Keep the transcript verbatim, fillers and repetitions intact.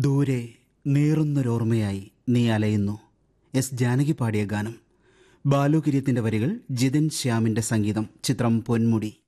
ദൂരെ നീറുന്നൊരോർമ്മയായി നീ അലയുന്നു. എസ് ജാനകി പാടിയ ഗാനം. ബാലുകിര്യത്തിന്റെ വരികൾ, ജിതിൻ ശ്യാമിന്റെ സംഗീതം. ചിത്രം പൊന്മുടി.